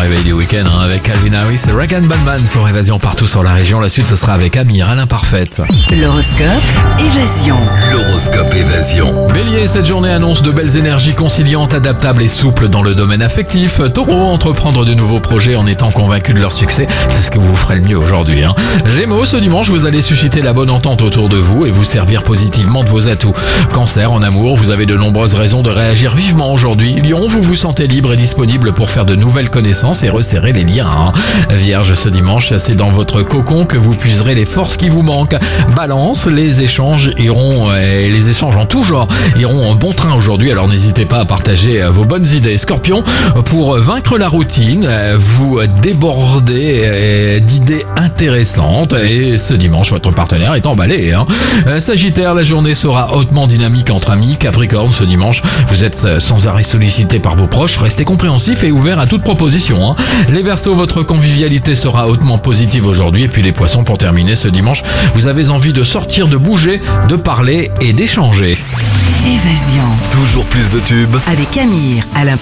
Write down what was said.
réveil du week-end avec Calvin Harris et Regan Baldman sur Évasion partout sur la région. La suite, ce sera avec Amir à l'imparfaite. L'horoscope Évasion. L'horoscope Évasion. Bélier, cette journée annonce de belles énergies conciliantes, adaptables et souples dans le domaine affectif. Taureau, entreprendre de nouveaux projets en étant convaincu de leur succès, c'est ce que vous ferez le mieux aujourd'hui. Gémeaux, ce dimanche, vous allez susciter la bonne entente autour de vous et vous servir positivement de vos atouts. Cancer, en amour, vous avez de nombreuses raisons de réagir vivement aujourd'hui. Lion, vous vous sentez libre et disponible pour faire de nouvelles connaissances et resserrer les liens. Vierge, ce dimanche, c'est dans votre cocon que vous puiserez les forces qui vous manquent. Balance, les échanges en tout genre iront en bon train aujourd'hui, alors n'hésitez pas à partager vos bonnes idées. Scorpion, pour vaincre la routine, vous débordez d'idées intéressantes et ce dimanche, votre partenaire est emballé. Sagittaire, la journée sera hautement dynamique entre amis. Capricorne, ce dimanche, vous êtes sans arrêt sollicité par vos proches, restez compréhensif et ouvert à toute proposition. Les Verseaux, votre convivialité sera hautement positive aujourd'hui. Et puis les Poissons, pour terminer, ce dimanche, vous avez envie de sortir, de bouger, de parler et d'échanger. Évasion. Toujours plus de tubes. Avec Amir à l'imparfaite.